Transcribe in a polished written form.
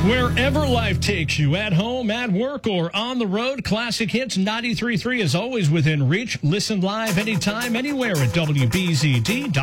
Wherever life takes you, at home, at work, or on the road, Classic Hits 93.3 is always within reach. Listen live anytime, anywhere at WBZD.com.